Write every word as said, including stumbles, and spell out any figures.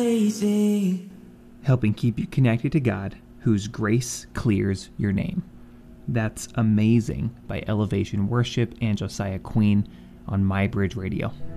helping keep you connected to God, whose grace clears your name. That's Amazing by Elevation Worship and Josiah Queen on My Bridge Radio.